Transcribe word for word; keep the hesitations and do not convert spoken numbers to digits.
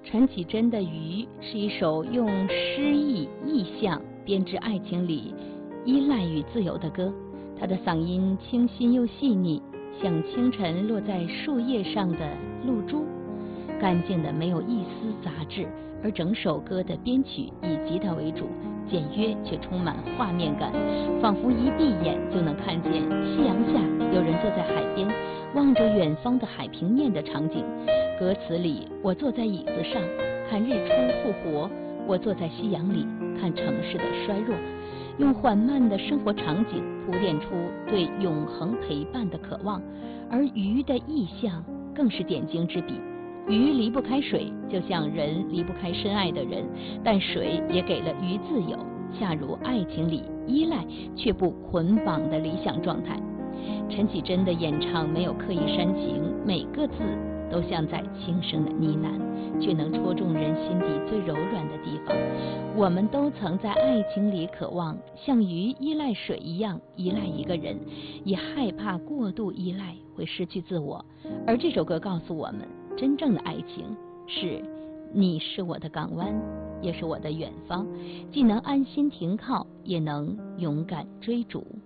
陈绮贞的《鱼》是一首用诗意意象编织爱情里依赖与自由的歌，她的嗓音清新又细腻，像清晨落在树叶上的露珠，干净的没有一丝杂质。而整首歌的编曲以吉他为主，简约却充满画面感，仿佛一闭眼就能看见夕阳下有人坐在海边望着远方的海平面的场景。歌词里，我坐在椅子上看日出复活，我坐在夕阳里看城市的衰弱，用缓慢的生活场景铺垫出对永恒陪伴的渴望。而鱼的意象更是点睛之笔，鱼离不开水，就像人离不开深爱的人，但水也给了鱼自由，恰如爱情里依赖却不捆绑的理想状态。陈绮贞的演唱没有刻意煽情，每个字都像在轻声的呢喃，却能戳中人心底最柔软的地方。我们都曾在爱情里渴望像鱼依赖水一样依赖一个人，也害怕过度依赖会失去自我。而这首歌告诉我们，真正的爱情是你是我的港湾，也是我的远方，既能安心停靠，也能勇敢追逐。